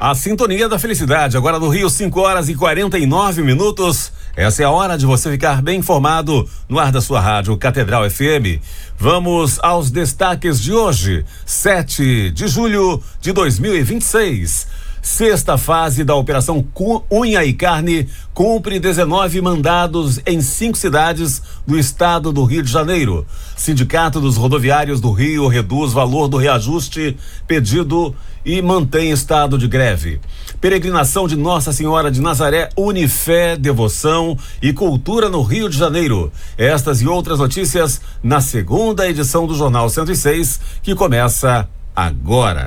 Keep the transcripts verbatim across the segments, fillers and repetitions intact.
A sintonia da felicidade, agora no Rio, cinco horas e quarenta e nove minutos. Essa é a hora de você ficar bem informado no ar da sua rádio Catedral F M. Vamos aos destaques de hoje, sete de julho de dois mil e vinte e seis. Sexta fase da Operação Unha e Carne cumpre dezenove mandados em cinco cidades do estado do Rio de Janeiro. Sindicato dos Rodoviários do Rio reduz valor do reajuste pedido e mantém estado de greve. Peregrinação de Nossa Senhora de Nazaré une fé, devoção e cultura no Rio de Janeiro. Estas e outras notícias na segunda edição do Jornal cento e seis, que começa agora.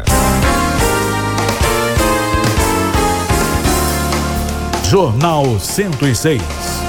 Jornal cento e seis.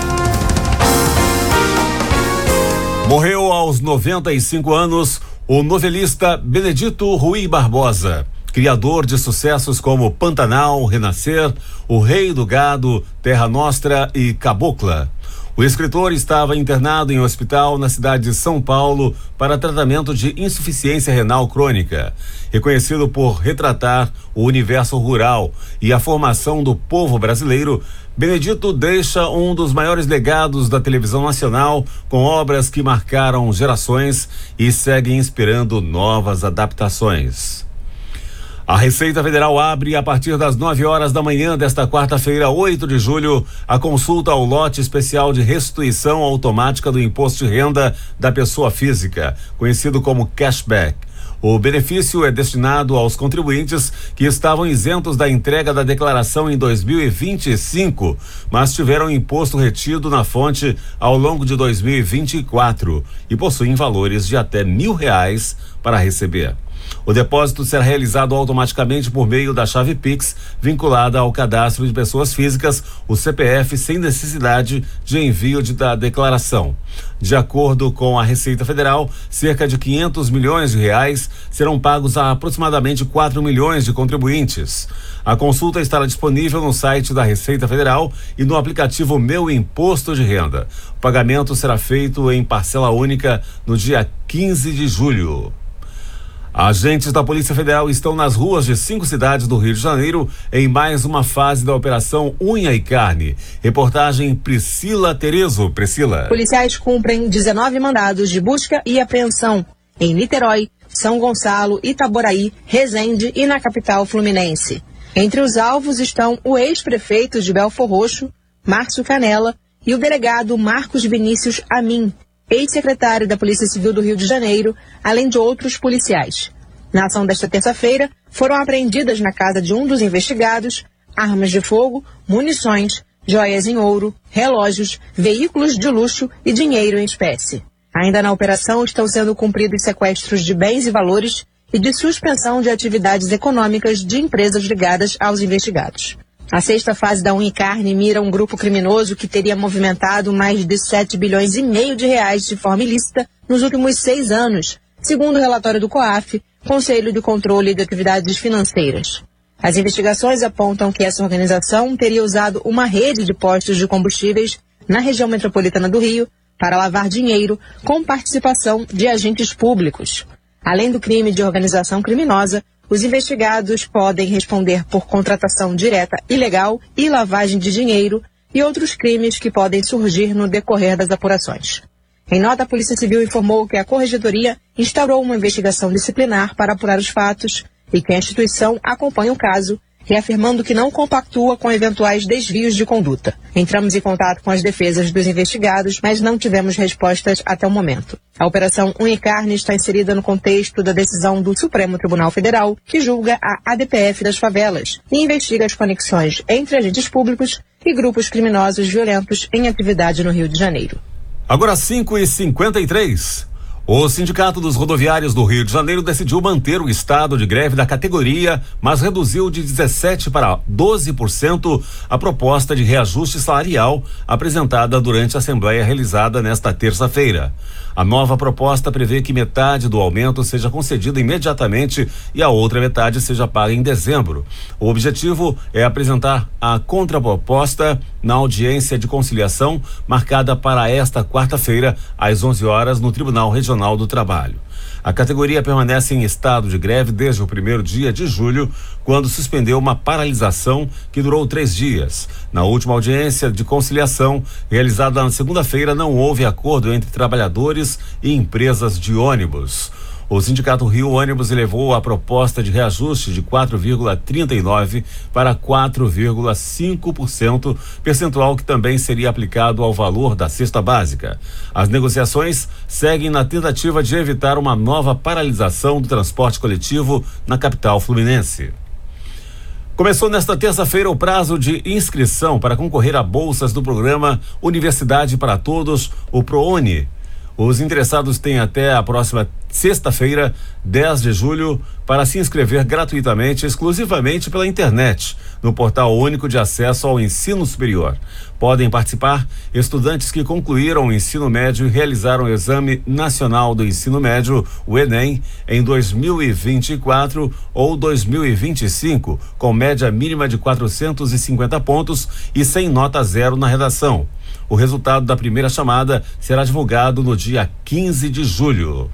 Morreu aos noventa e cinco anos o novelista Benedito Rui Barbosa, criador de sucessos como Pantanal, Renascer, O Rei do Gado, Terra Nostra e Cabocla. O escritor estava internado em um hospital na cidade de São Paulo para tratamento de insuficiência renal crônica. Reconhecido por retratar o universo rural e a formação do povo brasileiro, Benedito deixa um dos maiores legados da televisão nacional, com obras que marcaram gerações e seguem inspirando novas adaptações. A Receita Federal abre a partir das nove horas da manhã desta quarta-feira, oito de julho, a consulta ao lote especial de restituição automática do imposto de renda da pessoa física, conhecido como cashback. O benefício é destinado aos contribuintes que estavam isentos da entrega da declaração em dois mil e vinte e cinco, mas tiveram imposto retido na fonte ao longo de dois mil e vinte e quatro e possuem valores de até mil reais para receber. O depósito será realizado automaticamente por meio da chave Pix, vinculada ao cadastro de pessoas físicas, o C P F, sem necessidade de envio de, da declaração. De acordo com a Receita Federal, cerca de quinhentos milhões de reais serão pagos a aproximadamente quatro milhões de contribuintes. A consulta estará disponível no site da Receita Federal e no aplicativo Meu Imposto de Renda. O pagamento será feito em parcela única no dia quinze de julho. Agentes da Polícia Federal estão nas ruas de cinco cidades do Rio de Janeiro em mais uma fase da Operação Unha e Carne. Reportagem Priscila Terezo. Priscila. Policiais cumprem dezenove mandados de busca e apreensão em Niterói, São Gonçalo, Itaboraí, Resende e na capital fluminense. Entre os alvos estão o ex-prefeito de Belfor Roxo, Márcio Canella, e o delegado Marcos Vinícius Amin, ex-secretário da Polícia Civil do Rio de Janeiro, além de outros policiais. Na ação desta terça-feira, foram apreendidas na casa de um dos investigados armas de fogo, munições, joias em ouro, relógios, veículos de luxo e dinheiro em espécie. Ainda na operação estão sendo cumpridos sequestros de bens e valores e de suspensão de atividades econômicas de empresas ligadas aos investigados. A sexta fase da Unha e Carne mira um grupo criminoso que teria movimentado mais de sete bilhões e meio de reais de forma ilícita nos últimos seis anos, segundo o relatório do COAF, Conselho de Controle de Atividades Financeiras. As investigações apontam que essa organização teria usado uma rede de postos de combustíveis na região metropolitana do Rio para lavar dinheiro com participação de agentes públicos. Além do crime de organização criminosa, os investigados podem responder por contratação direta ilegal e lavagem de dinheiro e outros crimes que podem surgir no decorrer das apurações. Em nota, a Polícia Civil informou que a Corregedoria instaurou uma investigação disciplinar para apurar os fatos e que a instituição acompanha o caso, reafirmando que não compactua com eventuais desvios de conduta. Entramos em contato com as defesas dos investigados, mas não tivemos respostas até o momento. A Operação Unha e Carne está inserida no contexto da decisão do Supremo Tribunal Federal, que julga a A D P F das favelas e investiga as conexões entre agentes públicos e grupos criminosos violentos em atividade no Rio de Janeiro. Agora cinco e cinquenta e três. O Sindicato dos Rodoviários do Rio de Janeiro decidiu manter o estado de greve da categoria, mas reduziu de dezessete por cento para doze por cento a proposta de reajuste salarial apresentada durante a assembleia realizada nesta terça-feira. A nova proposta prevê que metade do aumento seja concedida imediatamente e a outra metade seja paga em dezembro. O objetivo é apresentar a contraproposta na audiência de conciliação marcada para esta quarta-feira, às onze horas, no Tribunal Regional do Trabalho. A categoria permanece em estado de greve desde o primeiro dia de julho, quando suspendeu uma paralisação que durou três dias. Na última audiência de conciliação, realizada na segunda-feira, não houve acordo entre trabalhadores e empresas de ônibus. O Sindicato Rio Ônibus elevou a proposta de reajuste de quatro vírgula trinta e nove por cento para quatro vírgula cinco por cento, percentual que também seria aplicado ao valor da cesta básica. As negociações seguem na tentativa de evitar uma nova paralisação do transporte coletivo na capital fluminense. Começou nesta terça-feira o prazo de inscrição para concorrer a bolsas do programa Universidade para Todos, o ProUni. Os interessados têm até a próxima sexta-feira, dez de julho, para se inscrever gratuitamente, exclusivamente pela internet, no Portal Único de Acesso ao Ensino Superior. Podem participar estudantes que concluíram o ensino médio e realizaram o Exame Nacional do Ensino Médio, o Enem, em dois mil e vinte e quatro ou dois mil e vinte e cinco, com média mínima de quatrocentos e cinquenta pontos e sem nota zero na redação. O resultado da primeira chamada será divulgado no dia quinze de julho.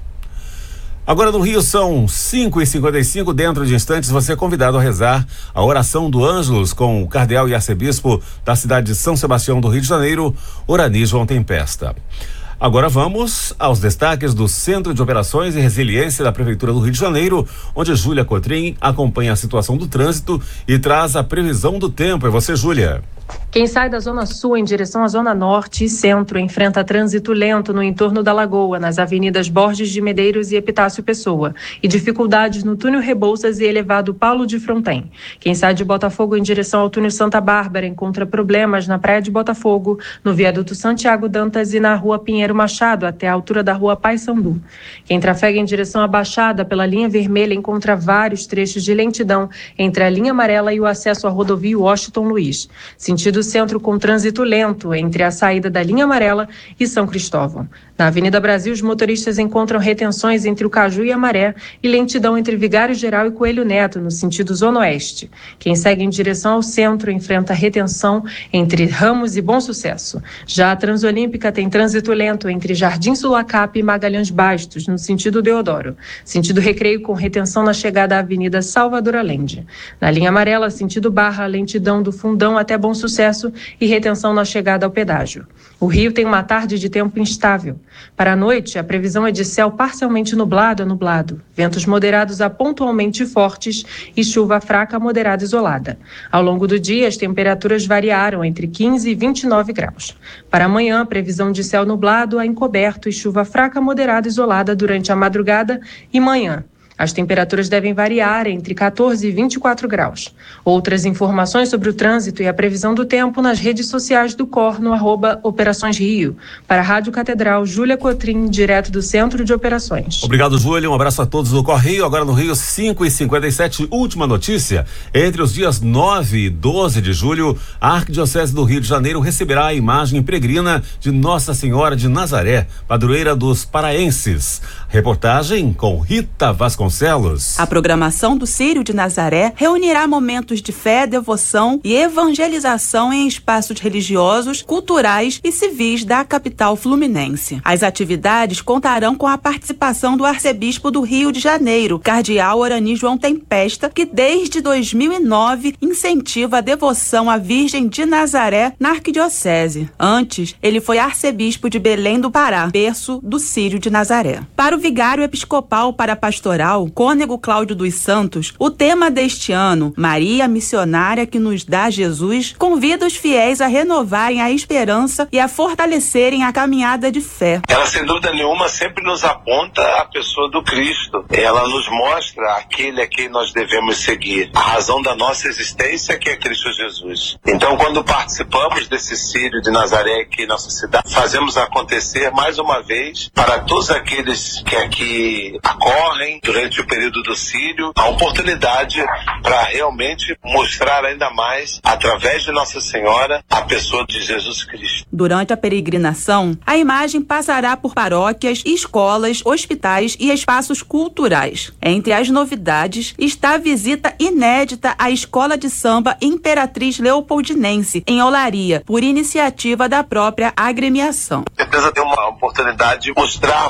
Agora no Rio são cinco e cinquenta e cinco. Dentro de instantes você é convidado a rezar a oração do Ângelus com o cardeal e arcebispo da cidade de São Sebastião do Rio de Janeiro, Orani João Tempesta. Agora vamos aos destaques do Centro de Operações e Resiliência da Prefeitura do Rio de Janeiro, onde Júlia Cotrim acompanha a situação do trânsito e traz a previsão do tempo. É você, Júlia. Quem sai da Zona Sul em direção à Zona Norte e Centro enfrenta trânsito lento no entorno da Lagoa, nas avenidas Borges de Medeiros e Epitácio Pessoa, e dificuldades no túnel Rebouças e elevado Paulo de Fronten. Quem sai de Botafogo em direção ao túnel Santa Bárbara encontra problemas na Praia de Botafogo, no viaduto Santiago Dantas e na Rua Pinheiro Machado, até a altura da Rua Paissandu. Quem trafega em direção à Baixada pela linha vermelha encontra vários trechos de lentidão entre a linha amarela e o acesso à rodovia Washington Luiz. Sentido centro com trânsito lento entre a saída da linha amarela e São Cristóvão. Na Avenida Brasil, os motoristas encontram retenções entre o Caju e a Maré e lentidão entre Vigário Geral e Coelho Neto, no sentido Zona Oeste. Quem segue em direção ao centro enfrenta retenção entre Ramos e Bom Sucesso. Já a Transolímpica tem trânsito lento entre Jardim Sulacap e Magalhães Bastos, no sentido Deodoro. Sentido Recreio com retenção na chegada à Avenida Salvador Allende. Na linha amarela, sentido Barra, lentidão do Fundão até Bom Sucesso e retenção na chegada ao pedágio. O Rio tem uma tarde de tempo instável. Para a noite, a previsão é de céu parcialmente nublado a nublado, ventos moderados a pontualmente fortes e chuva fraca a moderada isolada. Ao longo do dia, as temperaturas variaram entre quinze e vinte e nove graus. Para amanhã, a previsão de céu nublado a encoberto e chuva fraca a moderada isolada durante a madrugada e manhã. As temperaturas devem variar entre quatorze e vinte e quatro graus. Outras informações sobre o trânsito e a previsão do tempo nas redes sociais do C O R no arroba Operações Rio. Para a Rádio Catedral, Júlia Cotrim, direto do Centro de Operações. Obrigado, Júlia. Um abraço a todos do C O R Rio. Agora no Rio, cinco e cinquenta e sete. Última notícia. Entre os dias nove e doze de julho, a Arquidiocese do Rio de Janeiro receberá a imagem peregrina de Nossa Senhora de Nazaré, padroeira dos paraenses. Reportagem com Rita Vasconcelos. A programação do Círio de Nazaré reunirá momentos de fé, devoção e evangelização em espaços religiosos, culturais e civis da capital fluminense. As atividades contarão com a participação do arcebispo do Rio de Janeiro, cardeal Orani João Tempesta, que desde dois mil e nove incentiva a devoção à Virgem de Nazaré na arquidiocese. Antes, ele foi arcebispo de Belém do Pará, berço do Círio de Nazaré. Para o vigário episcopal para pastoral, Cônego Cláudio dos Santos, o tema deste ano, Maria Missionária que nos dá Jesus, convida os fiéis a renovarem a esperança e a fortalecerem a caminhada de fé. Ela, sem dúvida nenhuma, sempre nos aponta a pessoa do Cristo. Ela nos mostra aquele a quem nós devemos seguir, a razão da nossa existência, que é Cristo Jesus. Então, quando participamos desse Círio de Nazaré aqui em nossa cidade, fazemos acontecer mais uma vez para todos aqueles que aqui acorrem durante o período do Círio, a oportunidade para realmente mostrar ainda mais, através de Nossa Senhora, a pessoa de Jesus Cristo. Durante a peregrinação, a imagem passará por paróquias, escolas, hospitais e espaços culturais. Entre as novidades está a visita inédita à Escola de Samba Imperatriz Leopoldinense, em Olaria, por iniciativa da própria agremiação. Com certeza tem uma oportunidade de mostrarmos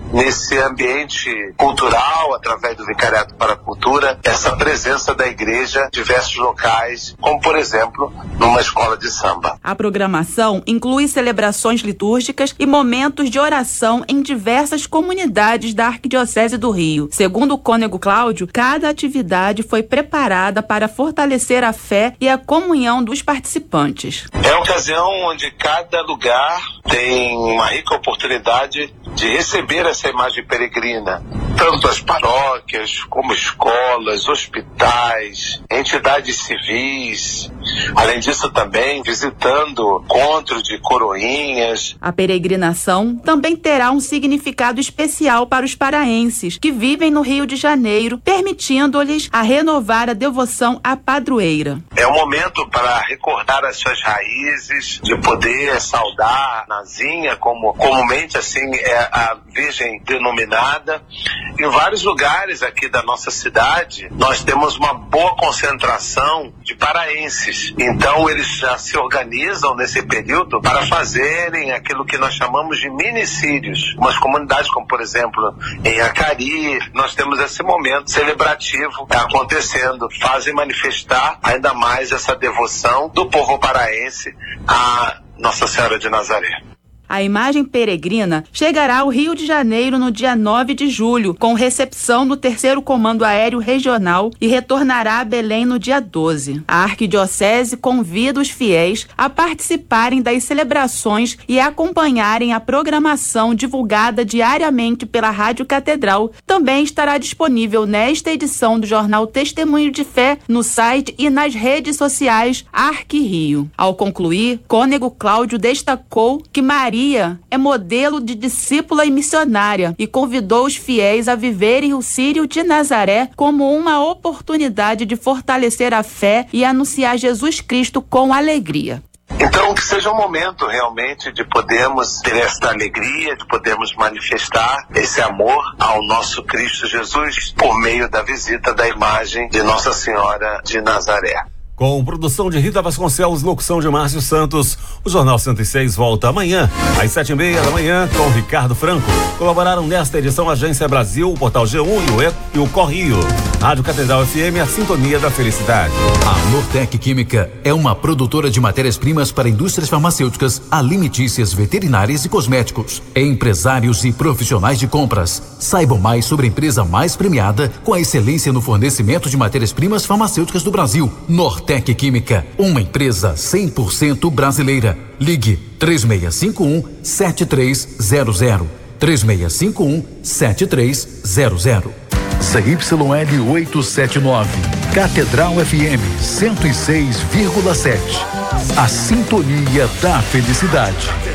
nesse ambiente cultural, através do Vicariato para a Cultura, essa presença da igreja em diversos locais, como por exemplo, numa escola de samba. A programação inclui celebrações litúrgicas e momentos de oração em diversas comunidades da Arquidiocese do Rio. Segundo o cônego Cláudio, cada atividade foi preparada para fortalecer a fé e a comunhão dos participantes. É uma ocasião onde cada lugar tem uma rica oportunidade de receber essa imagem peregrina, tanto as paróquias como escolas, hospitais, entidades civis, além disso também visitando encontros de coroinhas. A peregrinação também terá um significado especial para os paraenses que vivem no Rio de Janeiro, permitindo-lhes a renovar a devoção à padroeira. É um momento para recordar as suas raízes, de poder saudar a Nazinha, como comumente assim é a Virgem denominada. Em vários lugares aqui da nossa cidade, nós temos uma boa concentração de paraenses. Então, eles já se organizam nesse período para fazerem aquilo que nós chamamos de minicírios. Umas comunidades, como por exemplo, em Acari, nós temos esse momento celebrativo acontecendo. Fazem manifestar ainda mais essa devoção do povo paraense a Nossa Senhora de Nazaré. A imagem peregrina chegará ao Rio de Janeiro no dia nove de julho, com recepção no terceiro Comando Aéreo Regional, e retornará a Belém no dia doze. A Arquidiocese convida os fiéis a participarem das celebrações e acompanharem a programação divulgada diariamente pela Rádio Catedral. Também estará disponível nesta edição do jornal Testemunho de Fé no site e nas redes sociais Arquirio. Ao concluir, cônego Cláudio destacou que Maria é modelo de discípula e missionária e convidou os fiéis a viverem o Círio de Nazaré como uma oportunidade de fortalecer a fé e anunciar Jesus Cristo com alegria. Então, que seja um momento realmente de podermos ter esta alegria, de podermos manifestar esse amor ao nosso Cristo Jesus por meio da visita da imagem de Nossa Senhora de Nazaré. Com produção de Rita Vasconcelos, locução de Márcio Santos, o Jornal cento e seis volta amanhã, às sete e meia da manhã, com Ricardo Franco. Colaboraram nesta edição a Agência Brasil, o Portal G um e o, e, e o Correio. Rádio Catedral F M, a sintonia da felicidade. A Nortec Química é uma produtora de matérias-primas para indústrias farmacêuticas, alimentícias, veterinárias e cosméticos. Empresários e profissionais de compras. Saibam mais sobre a empresa mais premiada com a excelência no fornecimento de matérias-primas farmacêuticas do Brasil. Nortec Tec Química, uma empresa cem por cento brasileira. Ligue três seis cinco um, sete três zero zero. três seis cinco um, sete três zero zero. C Y L oitocentos e setenta e nove, Catedral F M cento e seis vírgula sete. A sintonia da felicidade.